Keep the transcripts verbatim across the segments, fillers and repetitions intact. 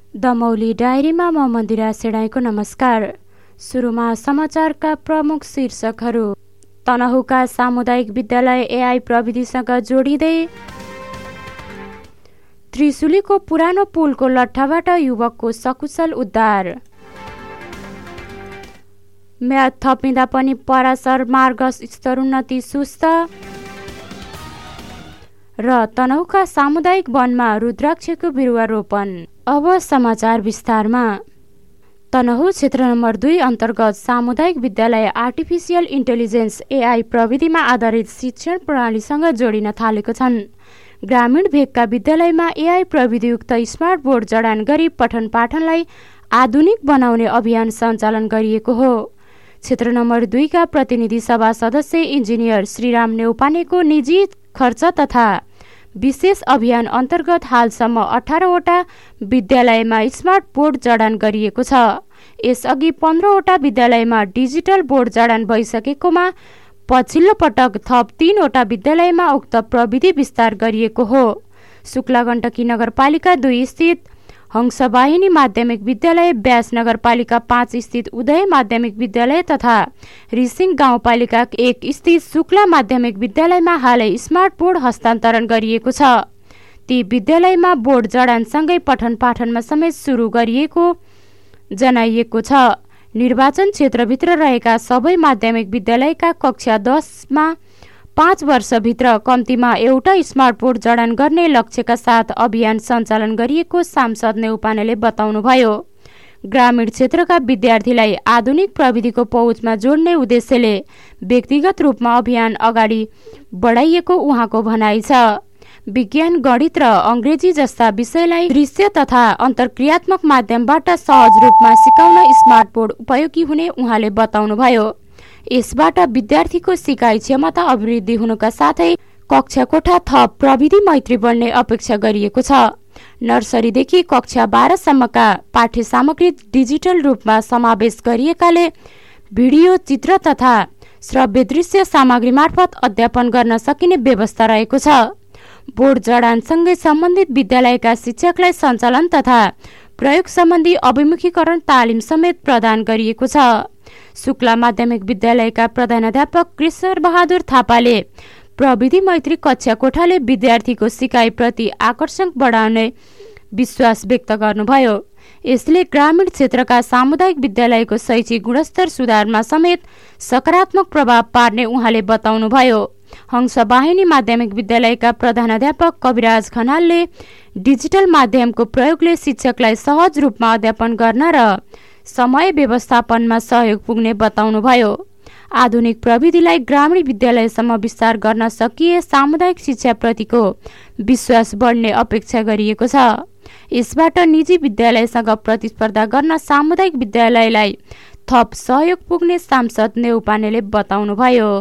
दमौली डायरीमा म मन्दिरा सेडाईको नमस्कार। सुरुमा समाचारका प्रमुख शीर्षकहरू। तनहुका सामुदायिक विद्यालय एआई प्रविधिसँग जोडिँदै। त्रिशुलीको पुरानो पुलको लट्ठाबाट युवकको सकुशल उद्धार। म्याद थपिँदा पनि पराशर मार्ग स्तरोन्नति सुस्त। र तनहुका सामुदायिक वनमा रुद्राक्षको बिरुवा रोपण। अब समाचार विस्तारमा। तनहु क्षेत्र नम्बर दुई अन्तर्गत सामुदायिक विद्यालय आर्टिफिसियल इन्टेलिजेन्स एआई प्रविधिमा आधारित शिक्षण प्रणालीसँग जोडिन थालेको छन्। ग्रामीण भेगका विद्यालयमा एआई प्रविधियुक्त स्मार्ट बोर्ड जडान गरी पठन पाठनलाई आधुनिक बनाउने अभियान सञ्चालन गरिएको हो। क्षेत्र नम्बर दुईका प्रतिनिधि सभा सदस्य इन्जिनियर श्रीराम नेउपानेको निजी खर्च तथा विशेष अभियान अन्तर्गत हालसम्म अठारवटा विद्यालयमा स्मार्ट बोर्ड जडान गरिएको छ। यसअघि पन्ध्रवटा विद्यालयमा डिजिटल बोर्ड जडान भइसकेकोमा पछिल्लो पटक थप तीनवटा विद्यालयमा उक्त प्रविधि विस्तार गरिएको हो। शुक्लागण्डकी नगरपालिका दुई स्थित हंसवाहिनी माध्यमिक विद्यालय, ब्यास नगरपालिका पाँच स्थित उदय माध्यमिक विद्यालय तथा रिसिङ गाउँपालिका एक स्थित शुक्ला माध्यमिक विद्यालयमा हालै स्मार्ट बोर्ड हस्तान्तरण गरिएको छ। ती विद्यालयमा बोर्ड जडानसँगै पठन पाठनमा समेत सुरु गरिएको जनाइएको छ। निर्वाचन क्षेत्रभित्र रहेका सबै माध्यमिक विद्यालयका कक्षा दसमा पाँच वर्षभित्र कम्तीमा एउटा स्मार्ट बोर्ड जडान गर्ने लक्ष्यका साथ अभियान सञ्चालन गरिएको सांसद नेउपानेले बताउनुभयो। ग्रामीण क्षेत्रका विद्यार्थीलाई आधुनिक प्रविधिको पहुँचमा जोड्ने उद्देश्यले व्यक्तिगत रूपमा अभियान अगाडि बढाइएको उहाँको भनाइ छ। विज्ञान, गणित र अङ्ग्रेजी जस्ता विषयलाई दृश्य तथा अन्तर्क्रियात्मक माध्यमबाट सहज रूपमा सिकाउन स्मार्ट बोर्ड उपयोगी हुने उहाँले बताउनुभयो। यसबाट विद्यार्थीको सिकाइ क्षमता अभिवृद्धि हुनुका साथै कक्षा कोठा थप प्रविधि मैत्री बढ्ने अपेक्षा गरिएको छ। नर्सरीदेखि कक्षा बाह्रसम्मका पाठ्य सामग्री डिजिटल रूपमा समावेश गरिएकाले भिडियो, चित्र तथा श्रव्य दृश्य सामग्री मार्फत अध्यापन गर्न सकिने व्यवस्था रहेको छ। बोर्ड जडानसँगै सम्बन्धित विद्यालयका शिक्षकलाई सञ्चालन तथा प्रयोग सम्बन्धी अभिमुखीकरण तालिम समेत प्रदान गरिएको छ। शुक्ला माध्यमिक विद्यालयका प्रधानाध्यापक कृष्ण बहादुर थापाले प्रविधि मैत्री कक्षा कोठाले विद्यार्थीको सिकाइप्रति आकर्षण बढाउने विश्वास व्यक्त गर्नुभयो। यसले ग्रामीण क्षेत्रका सामुदायिक विद्यालयको शैक्षिक गुणस्तर सुधारमा समेत सकारात्मक प्रभाव पार्ने उहाँले बताउनुभयो। हंसवाहिनी माध्यमिक विद्यालयका प्रधानाध्यापक कविराज खनालले डिजिटल माध्यमको प्रयोगले शिक्षकलाई सहज रूपमा अध्यापन गर्न र समय व्यवस्थापनमा सहयोग पुग्ने बताउनुभयो। आधुनिक प्रविधिलाई ग्रामीण विद्यालयसम्म विस्तार गर्न सकिए सामुदायिक शिक्षाप्रतिको विश्वास बढ्ने अपेक्षा गरिएको छ। यसबाट निजी विद्यालयसँग प्रतिस्पर्धा गर्न सामुदायिक विद्यालयलाई थप सहयोग पुग्ने सांसद नेउपानेले बताउनुभयो।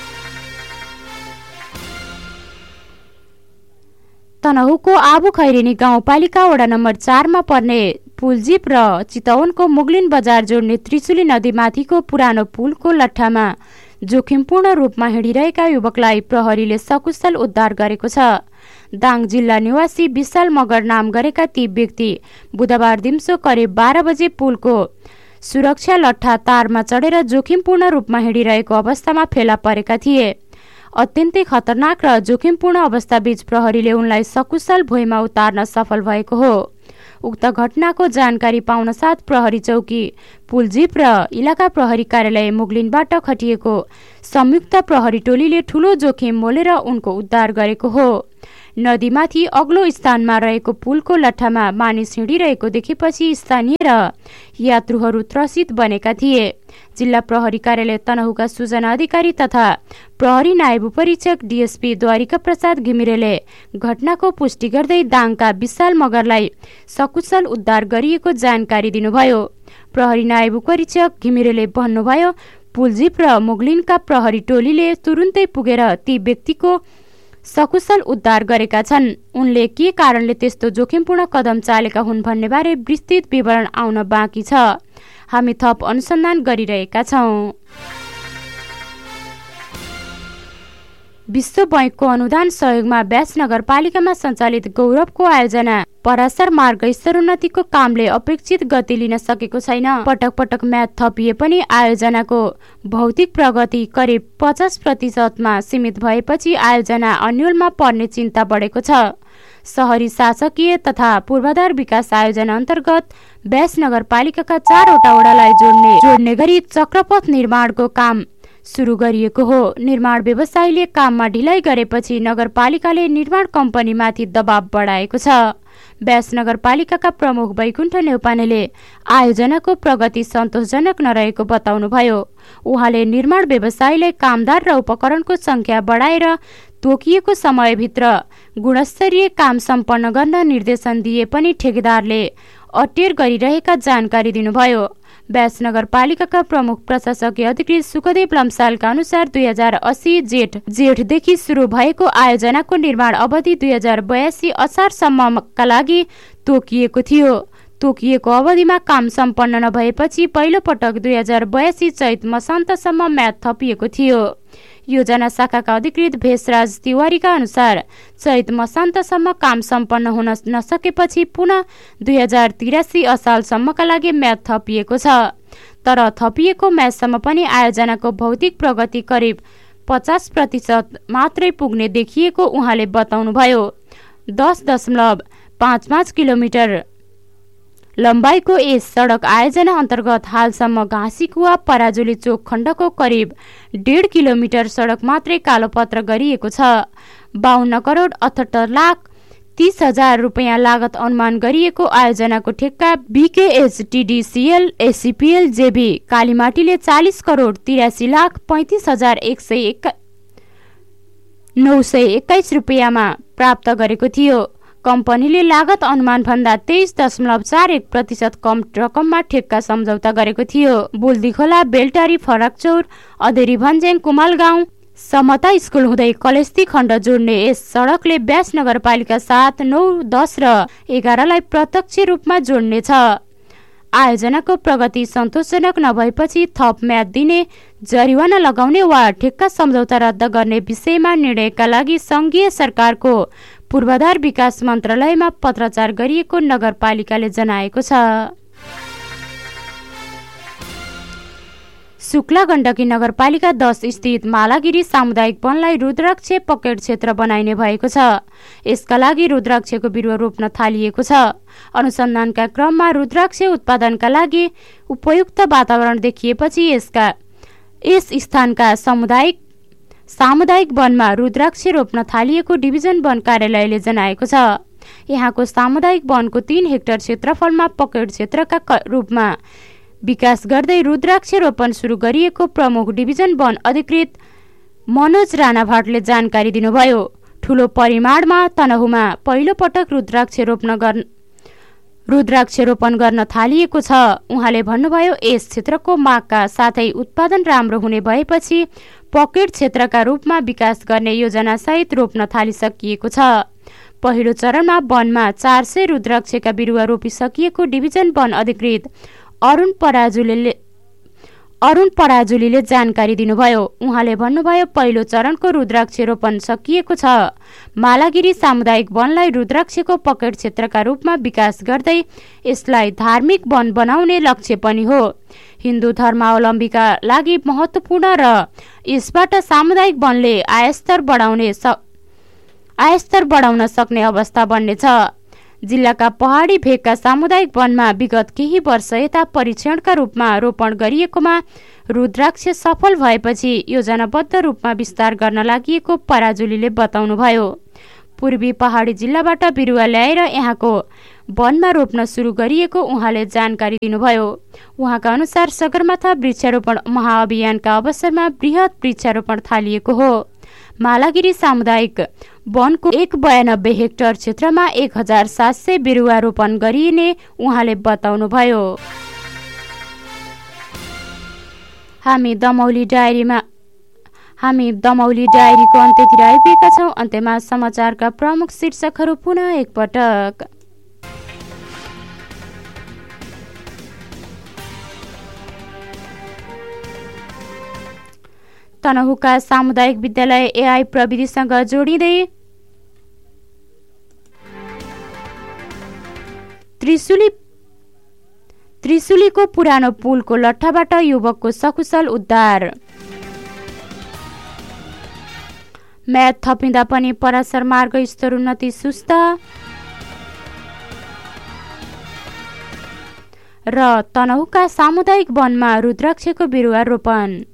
तनहुको आबु खैरेनी गाउँपालिका वडा नम्बर चारमा पर्ने पुलजीप र चितवनको मुगलिन बजार जोड्ने त्रिशुली नदीमाथिको पुरानो पुलको लट्ठामा जोखिमपूर्ण रूपमा हिँडिरहेका युवकलाई प्रहरीले सकुशल उद्धार गरेको छ। दाङ जिल्ला निवासी विशाल मगर नाम गरेका ती व्यक्ति बुधबार दिउँसो करिब बाह्र बजे पुलको सुरक्षा लट्ठा तारमा चढेर जोखिमपूर्ण रूपमा हिँडिरहेको अवस्थामा फेला परेका थिए। अत्यन्तै खतरनाक र जोखिमपूर्ण अवस्थाबीच प्रहरीले उनलाई सकुशल भुइँमा उतार्न सफल भएको हो। उक्त घटनाको जानकारी पाउन साथ प्रहरी चौकी पुलजीप र इलाका प्रहरी कार्यालय मुगलिनबाट खटिएको संयुक्त प्रहरी टोलीले ठूलो जोखिम मोलेर उनको उद्धार गरेको हो। नदीमाथि अग्लो स्थानमा रहेको पुलको लट्ठामा मानिस हिँडिरहेको देखेपछि स्थानीय र यात्रुहरू त्रसित बनेका थिए। जिल्ला प्रहरी कार्यालय तनहुका सूचना अधिकारी तथा प्रहरी नायब उपरीक्षक डिएसपी द्वारिका प्रसाद घिमिरेले घटनाको पुष्टि गर्दै दाङका विशाल मगरलाई सकुशल उद्धार गरिएको जानकारी दिनुभयो। प्रहरी नायब उपरीक्षक घिमिरेले भन्नुभयो, पुलजीप र मुगलिनका प्रहरी टोलीले तुरुन्तै पुगेर ती व्यक्तिको सकुशल उद्धार गरेका छन्। उनले के कारणले त्यस्तो जोखिमपूर्ण कदम चालेका हुन् भन्ने बारे विस्तृत विवरण आउन बाँकी छ। हामी थप अनुसन्धान गरिरहेका छौं। विश्व बैंकको अनुदान सहयोगमा व्यास नगरपालिकामा सञ्चालित गौरवको आयोजना पराशर मार्ग स्तरोन्नतिको कामले अपेक्षित गति लिन सकेको छैन। पटक पटक म्याद थपिए पनि आयोजनाको भौतिक प्रगति करिब पचास प्रतिशतमा सीमित भएपछि आयोजना अन्यलमा पर्ने चिन्ता बढेको छ। शहरी शासकीय तथा पूर्वाधार विकास आयोजना अन्तर्गत व्यास नगरपालिकाका चारवटा वडालाई जोड्ने जोड्ने गरी चक्रपथ निर्माणको काम सुरु गरिएको हो। निर्माण व्यवसायीले काममा ढिलाइ गरेपछि नगरपालिकाले निर्माण कम्पनीमाथि दबाव बढाएको छ। व्यास नगरपालिकाका प्रमुख वैकुण्ठ नेउपानेले आयोजनाको प्रगति सन्तोषजनक नरहेको बताउनुभयो। उहाँले निर्माण व्यवसायीलाई कामदार र उपकरणको संख्या बढाएर तोकिएको समयभित्र गुणस्तरीय काम सम्पन्न गर्न निर्देशन दिए पनि ठेकेदारले अटेर गरिरहेका जानकारी दिनुभयो। व्यास नगरपालिकाका प्रमुख प्रशासकीय अधिकृत सुखदेव लम्सालका अनुसार दुई हजार अस्सी जेठ जेठदेखि सुरु भएको आयोजनाको निर्माण अवधि दुई हजार बयासी असारसम्मका लागि तोकिएको थियो। तोकिएको अवधिमा काम सम्पन्न नभएपछि पहिलो पटक दुई हजार बयासी चैत मसान्तसम्म म्याद थपिएको थियो। योजना शाखाका अधिकृत भेषराज तिवारीका अनुसार चैत मसान्तसम्म काम सम्पन्न हुन नसकेपछि पुनः दुई हजार तिरासी असालसम्मका लागि म्याद थपिएको छ। तर थपिएको म्यादसम्म पनि आयोजनाको भौतिक प्रगति करिब पचास प्रतिशत मात्रै पुग्ने देखिएको उहाँले बताउनुभयो। दस दशमलव पाँच पाँच किलोमिटर लम्बाइको यस सडक आयोजना अन्तर्गत हालसम्म घाँसीकुवा पराजुली चोक खण्डको करिब डेढ किलोमिटर सडक मात्रै कालोपत्र गरिएको छ। बाहन्न करोड अठहत्तर लाख तीस हजार रुपियाँ लागत अनुमान गरिएको आयोजनाको ठेक्का बीकेएचटीडीसीएल एसीपीएल जेबी कालीमाटीले चालीस करोड तिरासी लाख पैंतिस हजार एक सय एक नौ सय एक्काइस रुपियाँमा प्राप्त गरेको थियो। कम्पनीले लागत अनुमान भन्दा तेइस दशमलव चार एक प्रतिशत कम रकममा ठेक्का सम्झौता गरेको थियो। बुल्दीखोला बेलटारी फरकचौर अधेरी भन्ज्याङ कुमाल गाउँ समता स्कुल हुँदै कलेस्ती खण्ड जोड्ने यस सडकले व्यास नगरपालिका सात नौ दस र एघारलाई प्रत्यक्ष रूपमा जोड्नेछ। आयोजनाको प्रगति सन्तोषजनक नभएपछि थप म्याद दिने, जरिवाना लगाउने वा ठेक्का सम्झौता रद्द गर्ने विषयमा निर्णयका लागि संघीय सरकारको पूर्वाधार विकास मन्त्रालयमा पत्राचार गरिएको नगरपालिकाले जनाएको छ। शुक्ला गण्डकी नगरपालिका दस स्थित मालागिरी सामुदायिक वनलाई रुद्राक्ष पकेट क्षेत्र बनाइने भएको छ। यसका लागि रुद्राक्षको बिरुवा रोप्न थालिएको छ। अनुसन्धानका क्रममा रुद्राक्ष उत्पादनका लागि उपयुक्त वातावरण देखिएपछि यसका यस स्थानका सामुदायिक सामुदायिक वनमा रुद्राक्ष रोप्न थालिएको डिभिजन वन कार्यालयले जनाएको छ। यहाँको सामुदायिक वनको तीन हेक्टर क्षेत्रफलमा पकेट क्षेत्रका रूपमा विकास गर्दै रुद्राक्ष रोपन सुरु गरिएको प्रमुख डिभिजन वन अधिकृत मनोज राणा भट्टले जानकारी दिनुभयो। ठूलो परिमाणमा तनहुमा पहिलो पटक रुद्राक्ष रोपन गर्न रुद्राक्ष रोपन गर्न थालिएको छ। उहाँले भन्नुभयो, यस क्षेत्रको मागका साथै उत्पादन राम्रो हुने भएपछि पकेट क्षेत्रका रूपमा विकास गर्ने योजना सहित रोप्न थालिसकिएको छ। पहिलो चरणमा वनमा चार सय रुद्राक्षका बिरुवा रोपिसकिएको डिभिजन वन अधिकृत अरुण पराजुलीले अरुण पराजुलीले जानकारी दिनुभयो। उहाँले भन्नुभयो, पहिलो चरणको रुद्राक्ष रोपन सकिएको छ। मालागिरी सामुदायिक वनलाई रुद्राक्षको पकेट क्षेत्रका रूपमा विकास गर्दै यसलाई धार्मिक वन बनाउने लक्ष्य पनि हो। हिन्दू धर्मावलम्बीका लागि महत्त्वपूर्ण र यसबाट सामुदायिक वनले आयस्तर बढाउने आयस्तर बढाउन सक्ने अवस्था बन्नेछ। जिल्लाका पहाडी भेगका सामुदायिक वनमा विगत केही वर्ष यता परीक्षणका रूपमा रोपण गरिएकोमा रुद्राक्ष सफल भएपछि योजनाबद्ध रूपमा विस्तार गर्न लागि पराजुलीले बताउनुभयो। पूर्वी पहाडी जिल्लाबाट बिरुवा ल्याएर यहाँको वनमा रोप्न सुरु गरिएको उहाँले जानकारी दिनुभयो। उहाँका अनुसार सगरमाथा वृक्षारोपण महाअभियानका अवसरमा बृहत वृक्षारोपण थालिएको हो। मालागिरी सामुदायिक वनको एक बयानब्बे हेक्टर क्षेत्रमा एक हजार सात सय बिरुवा रोपन गरिने उहाँले बताउनुभयो। हामी दमौली डायरीमा हामी दमौली डायरीको अन्त्यतिर आइपुगेका छौँ। अन्त्यमा समाचारका प्रमुख शीर्षकहरू पुनः एकपटक। तनहुका सामुदायिक विद्यालय एआई प्रविधिसँग जोडिँदै त्रिशुली त्रिशुलीको पुरानो पुलको लट्ठाबाट युवकको सकुशल उद्धार। म्याद थपिँदा पनि पराशर मार्ग स्तरोन्नति सुस्त। र तनहुका सामुदायिक वनमा रुद्राक्षको बिरुवा रोपण।